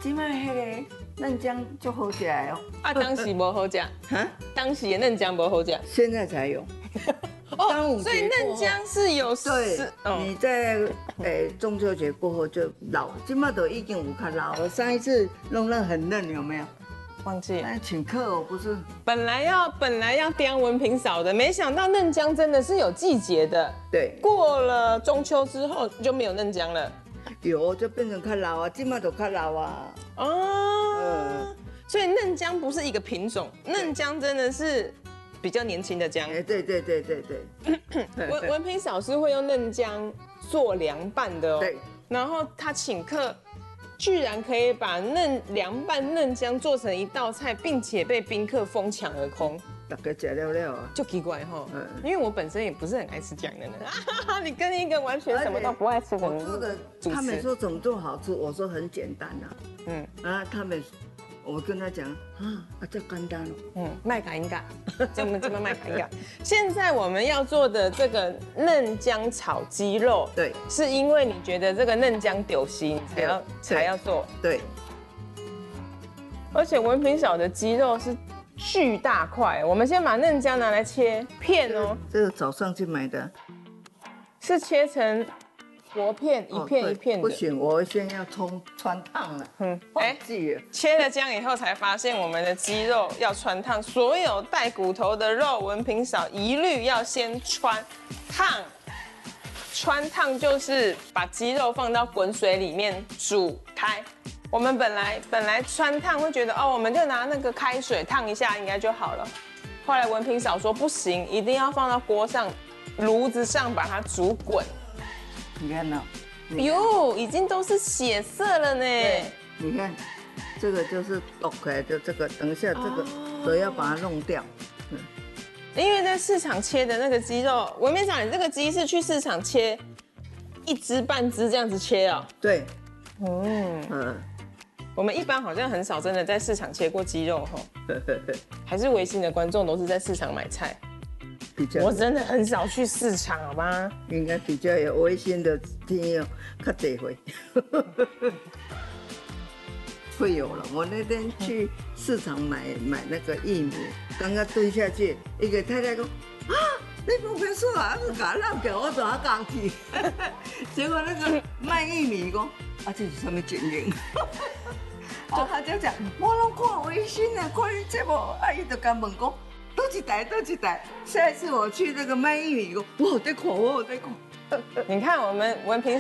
即摆迄个嫩姜就好食的哦。 啊，当时无好食， 哈， 当时的嫩姜无好食。 现在才有。端午节所以嫩姜是有对，你在中秋节过后就老，今麦都已经有较老了。上一次弄得很嫩，有没有？ 忘记了。 那请客我不是本来要刁文平嫂的，没想到嫩姜真的是有季节的。 对， 过了中秋之后就没有嫩姜了。 有就变成较老啊，今麦都较老啊。 哦，所以嫩姜不是一个品种，嫩姜真的是比较年轻的姜。 哎，对。 文平嫂是会用嫩姜做凉拌的哦。 对。 然后他请客，居然可以把凉拌嫩姜做成一道菜，并且被宾客疯抢而空。 大家吃了了啊。 就奇怪哈，因为我本身也不是很爱吃姜的人。你跟一个完全什么都不爱吃的人我做的，他们说怎么做好吃，我说很简单啊。我跟他讲这简单哦。 麦卡应该，这么麦卡应该。现在我们要做的这个嫩姜炒鸡肉， 对， 是因为你觉得这个嫩姜丢心才要做。 对。 而且文平嫂的鸡肉是巨大块，我们先把嫩姜拿来切片哦。 这个早上去买的， 是切成薄片，一片一片的。 不行，我先要穿烫了。记了。 切了姜以后才发现我们的鸡肉要穿烫，所有带骨头的肉，文平嫂一律要先穿烫。穿烫就是把鸡肉放到滚水里面煮开。我们本来穿烫会觉得我们就拿那个开水烫一下应该就好了。后来文平嫂说不行，一定要放到锅上炉子上把它煮滚。 你看呢？ 哟，已经都是血色了呢。 你看，这个就是剁开来的这个，等一下这个都要把它弄掉。 因为在市场切的那个鸡肉，文平嫂，你这个鸡是去市场切一只半只这样子切哦？ 对。 我们一般好像很少真的在市场切过鸡肉哈，还是微信的观众都是在市场买菜。我真的很少去市场，好吗？ 应该比较有微信的听友较侪会，会有了。我那天去市场买那个玉米，刚刚蹲下去，一个太太说你不别说啊，我搞烂掉，我怎么讲去？结果那个卖玉米讲这是什么情形？他就讲我拢看微信啊，看你节目，伊就甲问讲。多几台。下一次我去那个卖玉米，我有在看。 你看我们文平